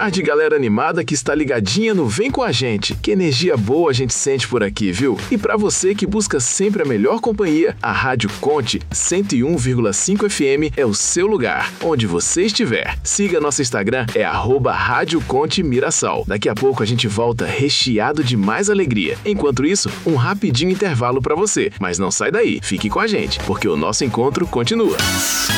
tarde, galera animada que está ligadinha no Vem Com a Gente. Que energia boa a gente sente por aqui, viu? E para você que busca sempre a melhor companhia, a Rádio Conte 101,5 FM é o seu lugar, onde você estiver. Siga nosso Instagram, é @Rádio Conte Mirassol. Daqui a pouco a gente volta recheado de mais alegria. Enquanto isso, um rapidinho intervalo para você. Mas não sai daí, fique com a gente, porque o nosso encontro continua.